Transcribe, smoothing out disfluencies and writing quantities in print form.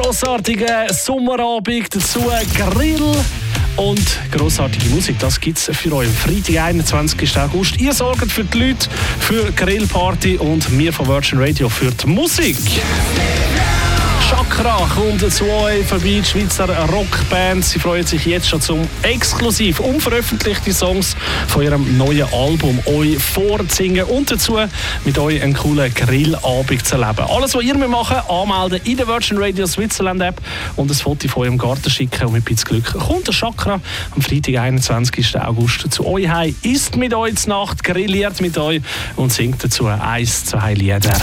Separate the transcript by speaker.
Speaker 1: grossartiger Sommerabend, dazu Grill und grossartige Musik. Das gibt es für euch am Freitag, 21. August. Ihr sorgt für die Leute, für Grillparty und wir von Virgin Radio für die Musik. Chakra kommt zu euch vorbei, die Schweizer Rockband. Sie freuen sich jetzt schon zum exklusiv unveröffentlichte Songs von ihrem neuen Album euch vorzusingen und dazu mit euch einen coolen Grillabend zu erleben. Alles, was ihr machen müsst, anmelden in der Virgin Radio Switzerland App und ein Foto von eurem Garten schicken und mit ein bisschen Glück kommt der Chakra am Freitag, 21. August zu euch heim, isst mit euch zur Nacht, grilliert mit euch und singt dazu 1, 2 Lieder.